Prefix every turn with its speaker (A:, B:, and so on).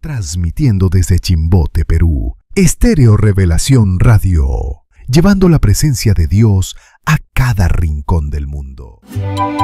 A: Transmitiendo desde Chimbote, Perú, Estéreo Revelación Radio, llevando la presencia de Dios a cada rincón del mundo.